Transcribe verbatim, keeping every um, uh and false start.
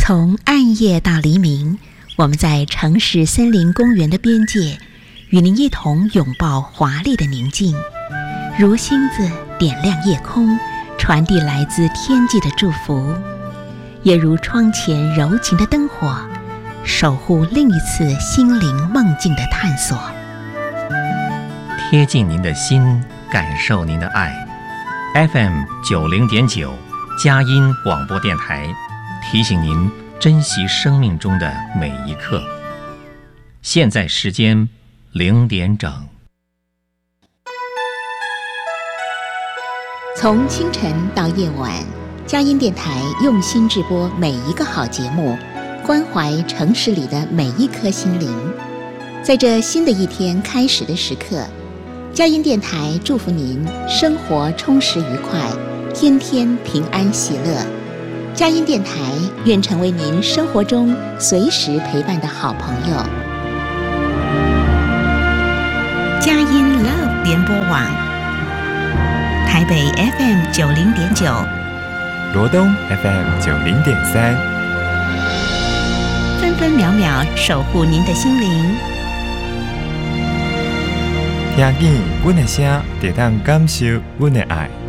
从暗夜到黎明，我们在城市森林公园的边界，与您一同拥抱华丽的宁静，如星子点亮夜空，传递来自天际的祝福，也如窗前柔情的灯火，守护另一次心灵梦境的探索。 贴近您的心，感受您的爱。F M 九零点九，佳音广播电台，提醒您珍惜生命中的每一刻。现在时间零点整。 从清晨到夜晚，佳音电台用心制播每一个好节目，关怀城市里的每一颗心灵。在这新的一天开始的时刻，佳音电台祝福您生活充实愉快，天天平安喜乐。佳音电台愿成为您生活中随时陪伴的好朋友。佳音 Love 联播网，台北 F M 九零点九， 罗东 F M 九零点三， 分分秒秒守护您的心灵。 听见阮的声，就当感受阮的爱。